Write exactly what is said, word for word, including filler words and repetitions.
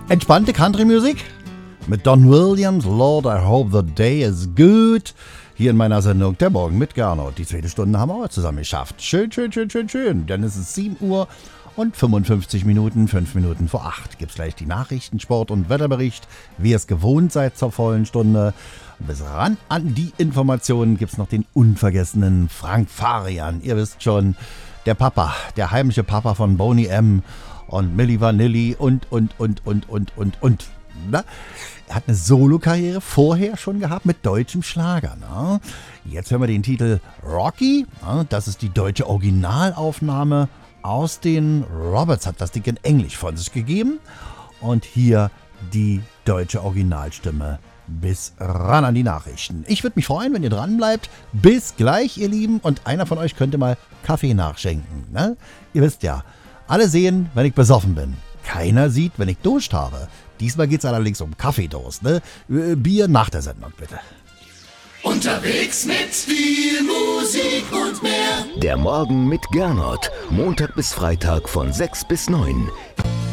Entspannte Country-Musik mit Don Williams, Lord, I hope the day is good. Hier in meiner Sendung Der Morgen mit Gernot. Die zweite Stunde haben wir auch zusammen geschafft. Schön, schön, schön, schön, schön. Denn es ist sieben Uhr und fünfundfünfzig Minuten, fünf Minuten vor acht. Gibt's gleich die Nachrichten, Sport und Wetterbericht, wie ihr es gewohnt seid zur vollen Stunde. Bis ran an die Informationen gibt's noch den unvergessenen Frank Farian. Ihr wisst schon, der Papa, der heimliche Papa von Boney M. und Milli Vanilli und, und, und, und, und, und, und. Na? Er hat eine Solokarriere vorher schon gehabt mit deutschem Schlager. Na? Jetzt hören wir den Titel Rocky. Na? Das ist die deutsche Originalaufnahme aus den Roberts, hat das Ding in Englisch von sich gegeben. Und hier die deutsche Originalstimme. Bis ran an die Nachrichten. Ich würde mich freuen, wenn ihr dran bleibt. Bis gleich, ihr Lieben. Und einer von euch könnte mal Kaffee nachschenken. Ne? Ihr wisst ja, alle sehen, wenn ich besoffen bin. Keiner sieht, wenn ich Durst habe. Diesmal geht es allerdings um Kaffeedurst. Ne? Bier nach der Sendung, bitte. Unterwegs mit viel Musik und mehr. Der Morgen mit Gernot. Montag bis Freitag von sechs bis neun.